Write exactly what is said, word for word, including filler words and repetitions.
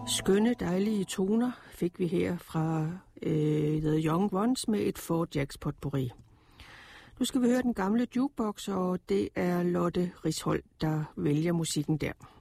Skønne, dejlige toner fik vi her fra øh, The Young Ones med et Four Jacks potpourri. Nu skal vi høre den gamle jukebox, og det er Lotte Risholdt, der vælger musikken der.